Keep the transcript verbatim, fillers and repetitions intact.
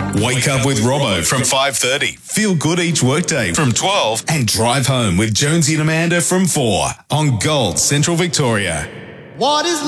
Wake up with Robbo from five thirty. Feel good each workday from twelve. And drive home with Jonesy and Amanda from four on Gold Central Victoria. What is